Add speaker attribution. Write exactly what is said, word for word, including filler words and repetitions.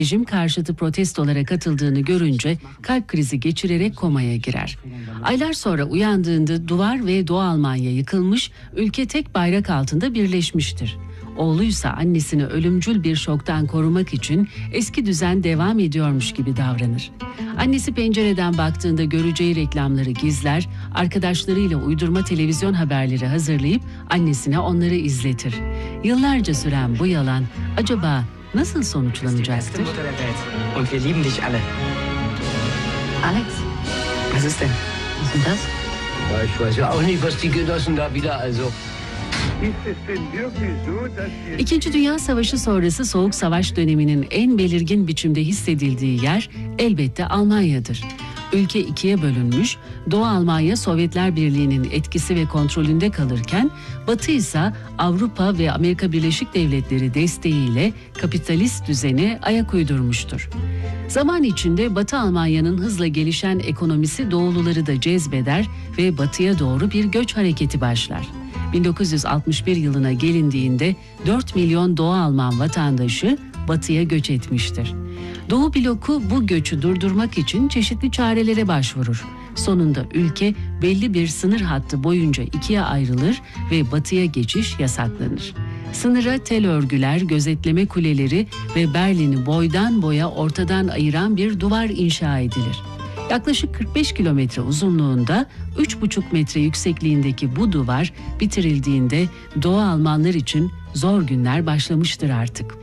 Speaker 1: rejim karşıtı protestolara katıldığını görünce kalp krizi geçirerek komaya girer. Aylar sonra uyandığında duvar ve Doğu Almanya yıkılmış, ülke tek bayrak altında birleşmiştir. Oğluysa annesini ölümcül bir şoktan korumak için eski düzen devam ediyormuş gibi davranır. Annesi pencereden baktığında göreceği reklamları gizler, arkadaşlarıyla uydurma televizyon haberleri hazırlayıp annesine onları izletir. Yıllarca süren bu yalan acaba nasıl sonuçlanacaktır?
Speaker 2: Und wir lieben dich alle.
Speaker 3: Alex,
Speaker 2: Was ist denn?
Speaker 3: was ist denn das?
Speaker 4: Ja, ich weiß ja auch nicht, was die Genossen da wieder also.
Speaker 1: İkinci Dünya Savaşı sonrası Soğuk Savaş döneminin en belirgin biçimde hissedildiği yer elbette Almanya'dır. Ülke ikiye bölünmüş, Doğu Almanya Sovyetler Birliği'nin etkisi ve kontrolünde kalırken Batı ise Avrupa ve Amerika Birleşik Devletleri desteğiyle kapitalist düzeni ayak uydurmuştur. Zaman içinde Batı Almanya'nın hızla gelişen ekonomisi Doğuluları da cezbeder ve batıya doğru bir göç hareketi başlar. bin dokuz yüz altmış bir yılına gelindiğinde dört milyon Doğu Alman vatandaşı batıya göç etmiştir. Doğu bloku bu göçü durdurmak için çeşitli çarelere başvurur. Sonunda ülke belli bir sınır hattı boyunca ikiye ayrılır ve batıya geçiş yasaklanır. Sınıra tel örgüler, gözetleme kuleleri ve Berlin'i boydan boya ortadan ayıran bir duvar inşa edilir. Yaklaşık kırk beş kilometre uzunluğunda, üç buçuk metre yüksekliğindeki bu duvar bitirildiğinde Doğu Almanlar için zor günler başlamıştır artık.